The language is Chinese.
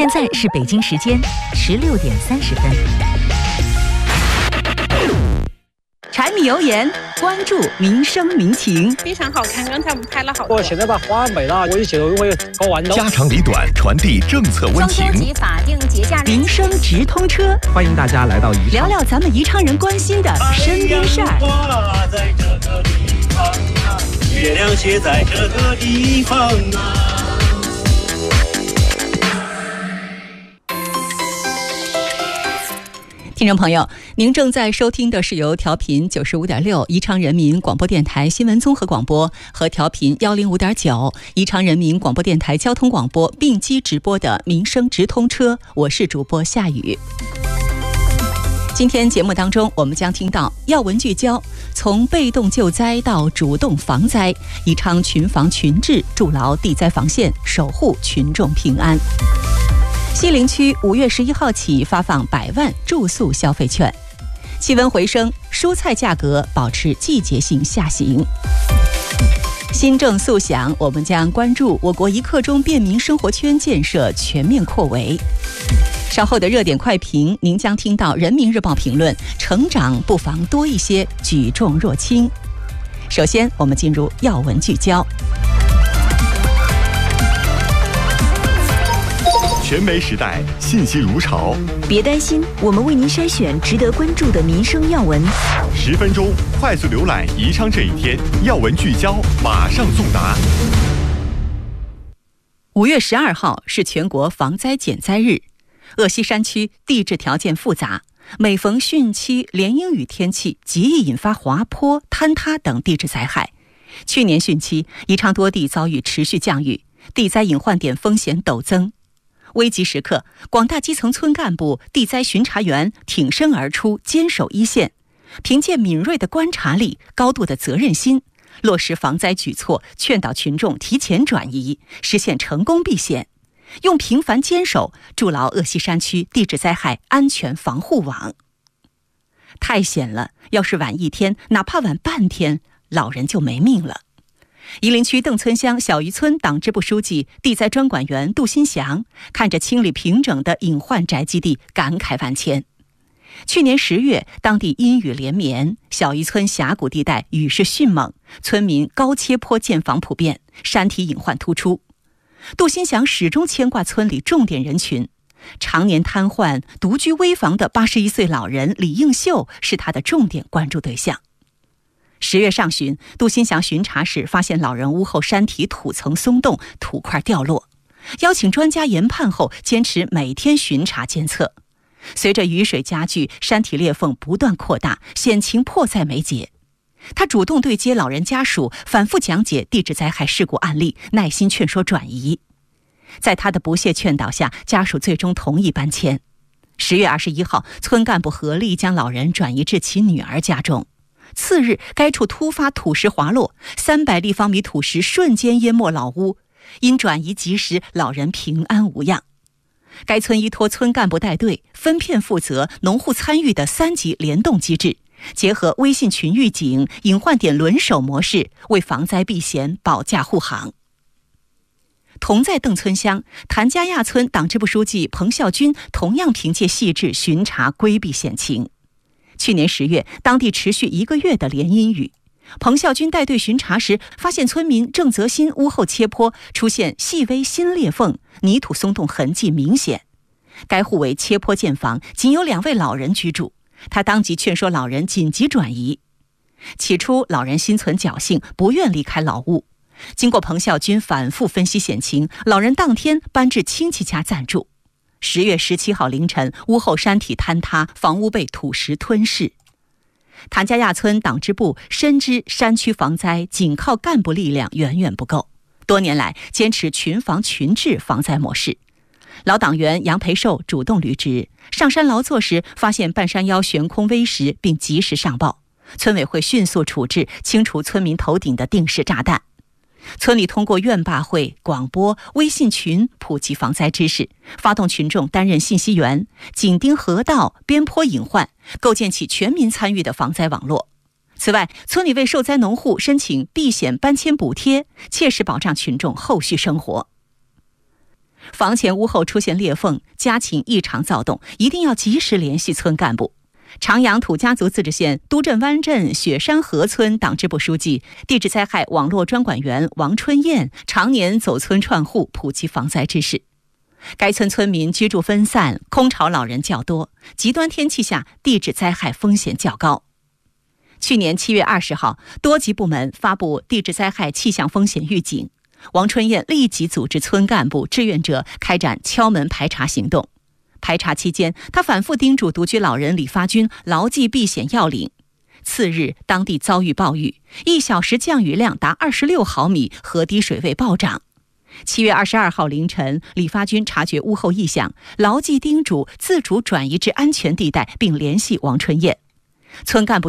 现在是北京时间16:30。柴米油盐，关注民生民情。 非常好看，刚才我们拍了好多。 我现在把花美了，我也觉得我也搞完了。 家长里短，传递政策温情。 中秋节法定节假日，民生直通车， 欢迎大家来到宜昌， 聊聊咱们宜昌人关心的身边事儿。 在这个地方啊，月亮写在这个地方啊。 听众朋友，您正在收听的是由调频95.6宜昌人民广播电台新闻综合广播和调频105.9宜昌人民广播电台交通广播并机直播的民生直通车，我是主播夏雨。今天节目当中，我们将听到要闻聚焦，从被动救灾到主动防灾，宜昌群防群治，筑牢地灾防线，守护群众平安。西陵区5月11号起发放100万住宿消费券。气温回升，蔬菜价格保持季节性下行。新政速响，我们将关注我国一刻钟便民生活圈建设全面扩围。稍后的热点快评，您将听到人民日报评论：成长不妨多一些，举重若轻。首先，我们进入要闻聚焦。 全媒时代，信息如潮。 别担心，我们为您筛选值得关注的民生要闻。 10分钟快速浏览宜昌这一天，要闻聚焦，马上送达。 5月12号是全国防灾减灾日。鄂西山区地质条件复杂，每逢汛期、连阴雨天气，极易引发滑坡、坍塌等地质灾害。去年汛期，宜昌多地遭遇持续降雨，地灾隐患点风险陡增。危急时刻，广大基层村干部、地灾巡查员挺身而出，坚守一线，凭借敏锐的观察力、高度的责任心，落实防灾举措，劝导群众提前转移，实现成功避险，用平凡坚守筑牢鄂西山区地质灾害安全防护网。太险了，要是晚一天，哪怕晚半天，老人就没命了。夷陵区邓村乡小渔村党支部书记、地灾专管员杜新祥看着清理平整的隐患宅基地，感慨万千。去年10月，当地阴雨连绵，小渔村峡谷地带雨势迅猛，村民高切坡建房普遍，山体隐患突出。杜新祥始终牵挂村里重点人群，常年瘫痪、独居危房的81岁老人李应秀是他的重点关注对象。10月上旬，杜新祥巡查时发现老人屋后山体土层松动，土块掉落，邀请专家研判后，坚持每天巡查监测。随着雨水加剧，山体裂缝不断扩大，险情迫在眉睫。他主动对接老人家属，反复讲解地质灾害事故案例，耐心劝说转移。在他的不懈劝导下，家属最终同意搬迁。10月21号，村干部合力将老人转移至其女儿家中。次日，该处突发土石滑落，300立方米土石瞬间淹没老屋，因转移及时，老人平安无恙。该村依托村干部带队、分片负责、农户参与的3级联动机制，结合微信群预警、隐患点轮守模式，为防灾避险保驾护航。同在邓村乡，谭家垭村党支部书记彭孝军同样凭借细致巡查规避险情。去年10月，当地持续1个月的连阴雨，彭孝军带队巡查时，发现村民郑泽新屋后切坡出现细微新裂缝，泥土松动痕迹明显。该户为切坡建房，仅有2位老人居住，他当即劝说老人紧急转移。起初，老人心存侥幸，不愿离开老屋。经过彭孝军反复分析险情，老人当天搬至亲戚家暂住。10月17号凌晨，屋后山体坍塌，房屋被土石吞噬。谭家垭村党支部深知山区防灾仅靠干部力量远远不够，多年来坚持群防群治防灾模式。老党员杨培寿主动履职，上山劳作时发现半山腰悬空危石，并及时上报，村委会迅速处置，清除村民头顶的定时炸弹。村里通过院坝会、广播、微信群普及防灾知识，发动群众担任信息员，紧盯河道、边坡隐患，构建起全民参与的防灾网络。此外，村里为受灾农户申请避险搬迁补贴，切实保障群众后续生活。 房前屋后出现裂缝，家禽异常躁动，一定要及时联系村干部。长阳土家族自治县都镇湾镇雪山河村党支部书记、地质灾害网络专管员王春燕常年走村串户，普及防灾知识。该村村民居住分散，空巢老人较多，极端天气下地质灾害风险较高。去年7月20号，多级部门发布地质灾害气象风险预警，王春燕立即组织村干部、志愿者开展敲门排查行动。排查期间，他反复叮嘱独居老人李发军牢记避险要领。次日，当地遭遇暴雨，1小时降雨量达26毫米，河堤水位暴涨。7月22号凌晨，李发军察觉屋后异响，牢记叮嘱，自主转移至安全地带，并联系王春燕。村干部